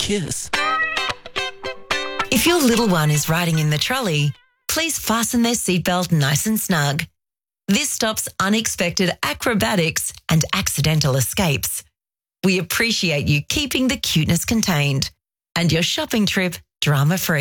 kiss. If your little one is riding in the trolley, please fasten their seatbelt nice and snug. This stops unexpected acrobatics and accidental escapes. We appreciate you keeping the cuteness contained and your shopping trip drama-free.